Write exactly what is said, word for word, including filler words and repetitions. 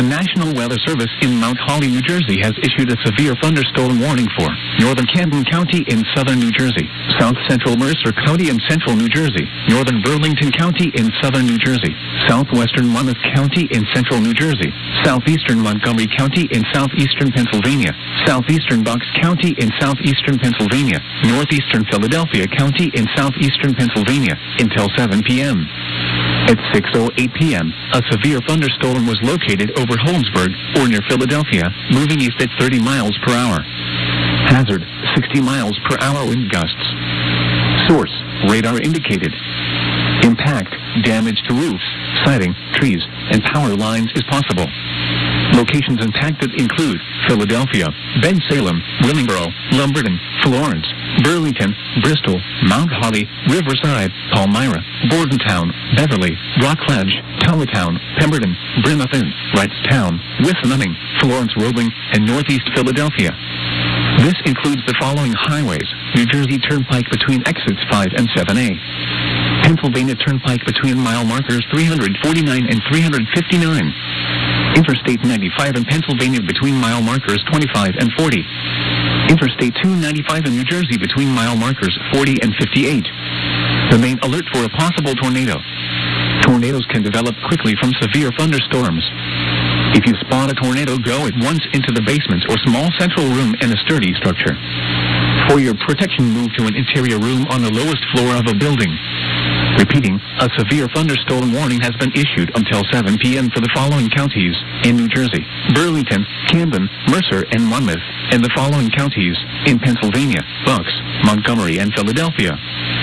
The National Weather Service in Mount Holly, New Jersey has issued a severe thunderstorm warning for northern Camden County in southern New Jersey, south central Mercer County in central New Jersey, northern Burlington County in southern New Jersey, southwestern Monmouth County in central New Jersey, southeastern Montgomery County in southeastern Pennsylvania, southeastern Bucks County in southeastern Pennsylvania, northeastern Philadelphia County in southeastern Pennsylvania, until seven p.m. At six oh eight p.m., a severe thunderstorm was located over Holmesburg, or near Philadelphia, moving east at thirty miles per hour. Hazard, sixty miles per hour wind gusts. Source, radar indicated. Impact, damage to roofs, siding, trees, and power lines is possible. Locations impacted include Philadelphia, Bensalem, Willingboro, Lumberton, Florence, Burlington, Bristol, Mount Holly, Riverside, Palmyra, Bordentown, Beverly, Rockledge, Tullatown, Pemberton, Bremerton, Wrightstown, Wisconsin, Florence Roebling, and Northeast Philadelphia. This includes the following highways: New Jersey Turnpike between exits five and seven A, Pennsylvania Turnpike between mile markers three forty-nine and three fifty-nine, Interstate ninety-five in Pennsylvania between mile markers twenty-five and forty, Interstate two ninety-five in New Jersey between mile markers forty and fifty-eight. Remain alert for a possible tornado. Tornadoes can develop quickly from severe thunderstorms. If you spot a tornado, go at once into the basement or small central room in a sturdy structure. For your protection, move to an interior room on the lowest floor of a building. Repeating, a severe thunderstorm warning has been issued until seven p.m. for the following counties in New Jersey: Burlington, Camden, Mercer, and Monmouth, and the following counties in Pennsylvania: Bucks, Montgomery, and Philadelphia.